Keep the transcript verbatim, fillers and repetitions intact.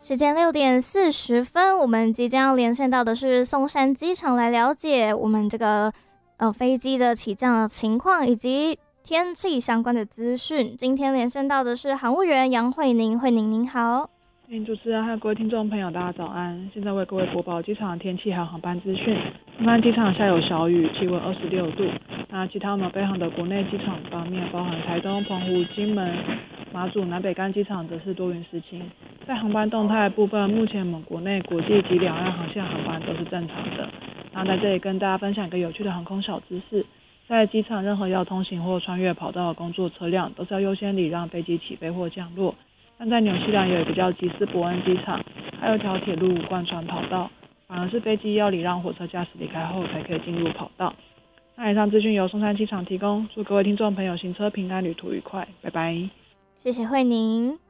时间六点四十分，我们即将连线到的是松山机场，来了解我们这个呃飞机的起降的情况以及天气相关的资讯。今天连线到的是航务员杨慧宁，慧宁您好。 嗯，主持人和各位听众朋友，大家早安！现在为各位播报机场的天气还有航班资讯。松山机场下有小雨，气温二十六度。那其他我们飞航的国内机场方面，包含台东、澎湖、金门、马祖、南北干机场则是多云时晴。在航班动态的部分，目前我们国内、国际及两岸航线航班都是正常的。那在这里跟大家分享一个有趣的航空小知识，在机场任何要通行或穿越跑道的工作车辆，都是要优先礼让飞机起飞或降落。但在纽西兰有一个叫吉斯伯恩机场，还有一条铁路贯穿跑道，反而是飞机要礼让火车驾驶离开后才可以进入跑道。那以上资讯由松山机场提供，祝各位听众朋友行车平安，旅途愉快，拜拜。 谢谢慧宁。